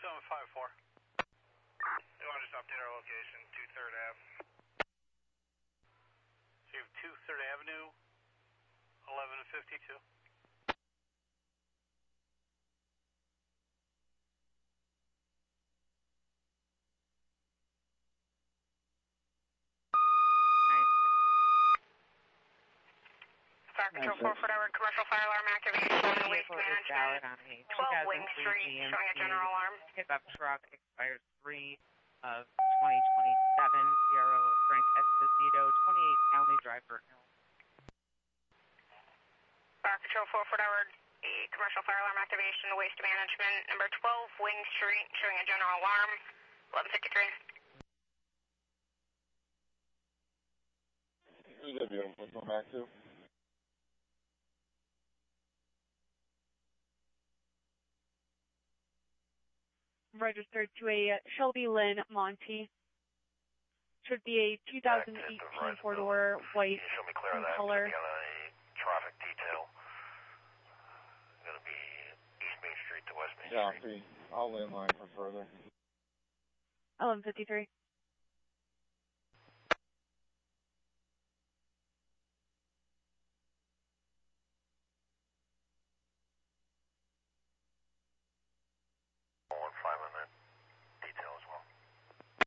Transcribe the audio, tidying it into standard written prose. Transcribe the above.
2754. You want to just update our location, 2 3rd Ave. So you have 2 3rd Avenue, 11 and 52. Fire Control 4 Fort Edward, commercial fire alarm activation, waste management, 12 Wing Street, showing a general alarm. Pickup truck expires 3 of 2027, Sierra Frank Esposito, 28 Townley Drive, Burton Hills. Fire Control 4 Fort Edward, a commercial fire alarm activation, waste management, number 12 Wing Street, showing a general alarm, 1153. EW, what's going back to? Registered to a Shelby Lynn Monty. Should be a 2018 four-door white in color. Traffic detail. Going to be East Main Street to West Main Street. Copy. I'll inline for further. 1153.